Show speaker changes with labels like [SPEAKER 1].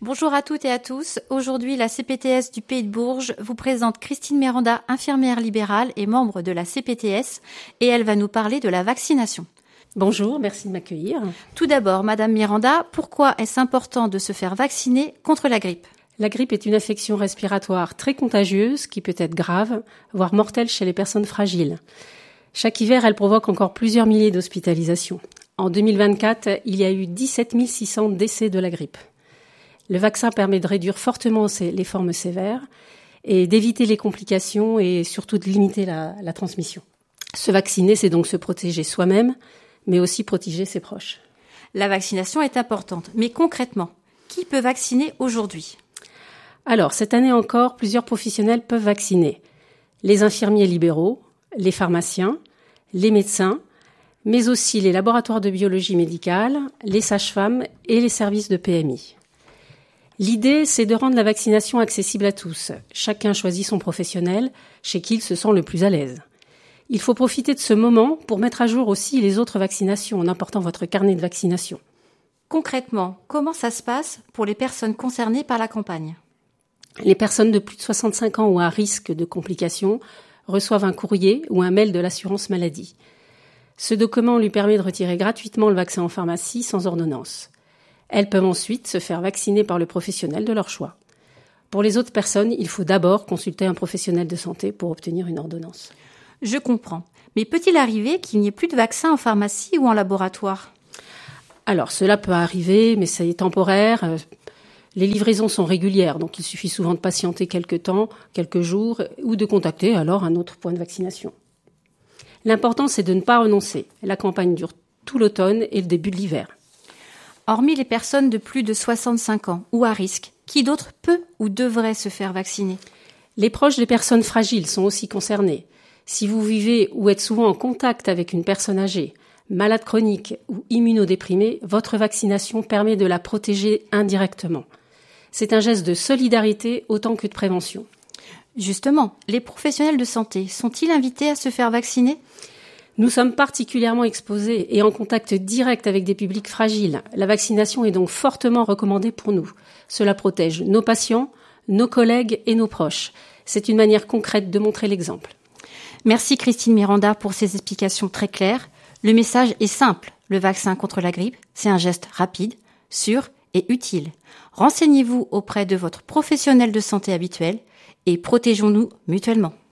[SPEAKER 1] Bonjour à toutes et à tous. Aujourd'hui, la CPTS du Pays de Bourges vous présente Christine Miranda, infirmière libérale et membre de la CPTS, et elle va nous parler de la vaccination.
[SPEAKER 2] Bonjour, merci de m'accueillir.
[SPEAKER 1] Tout d'abord, Madame Miranda, pourquoi est-ce important de se faire vacciner contre la grippe ?
[SPEAKER 2] La grippe est une affection respiratoire très contagieuse qui peut être grave, voire mortelle chez les personnes fragiles. Chaque hiver, elle provoque encore plusieurs milliers d'hospitalisations. En 2024, il y a eu 17 600 décès de la grippe. Le vaccin permet de réduire fortement les formes sévères et d'éviter les complications et surtout de limiter la transmission. Se vacciner, c'est donc se protéger soi-même, mais aussi protéger ses proches.
[SPEAKER 1] La vaccination est importante, mais concrètement, qui peut vacciner aujourd'hui ?
[SPEAKER 2] Alors, cette année encore, plusieurs professionnels peuvent vacciner. Les infirmiers libéraux, les pharmaciens, les médecins, mais aussi les laboratoires de biologie médicale, les sages-femmes et les services de PMI. L'idée, c'est de rendre la vaccination accessible à tous. Chacun choisit son professionnel, chez qui il se sent le plus à l'aise. Il faut profiter de ce moment pour mettre à jour aussi les autres vaccinations en apportant votre carnet de vaccination.
[SPEAKER 1] Concrètement, comment ça se passe pour les personnes concernées par la campagne ?
[SPEAKER 2] Les personnes de plus de 65 ans ou à risque de complications reçoivent un courrier ou un mail de l'assurance maladie. Ce document lui permet de retirer gratuitement le vaccin en pharmacie sans ordonnance. Elles peuvent ensuite se faire vacciner par le professionnel de leur choix. Pour les autres personnes, il faut d'abord consulter un professionnel de santé pour obtenir une ordonnance.
[SPEAKER 1] Je comprends. Mais peut-il arriver qu'il n'y ait plus de vaccin en pharmacie ou en laboratoire ?
[SPEAKER 2] Alors, cela peut arriver, mais c'est temporaire. Les livraisons sont régulières, donc il suffit souvent de patienter quelques temps, quelques jours, ou de contacter alors un autre point de vaccination. L'important, c'est de ne pas renoncer. La campagne dure tout l'automne et le début de l'hiver.
[SPEAKER 1] Hormis les personnes de plus de 65 ans ou à risque, qui d'autre peut ou devrait se faire vacciner ?
[SPEAKER 2] Les proches des personnes fragiles sont aussi concernés. Si vous vivez ou êtes souvent en contact avec une personne âgée, malade chronique ou immunodéprimée, votre vaccination permet de la protéger indirectement. C'est un geste de solidarité autant que de prévention.
[SPEAKER 1] Justement, les professionnels de santé sont-ils invités à se faire vacciner ?
[SPEAKER 2] Nous sommes particulièrement exposés et en contact direct avec des publics fragiles. La vaccination est donc fortement recommandée pour nous. Cela protège nos patients, nos collègues et nos proches. C'est une manière concrète de montrer l'exemple.
[SPEAKER 1] Merci Christine Miranda pour ces explications très claires. Le message est simple. Le vaccin contre la grippe, c'est un geste rapide, sûr et utile. Renseignez-vous auprès de votre professionnel de santé habituel et protégeons-nous mutuellement.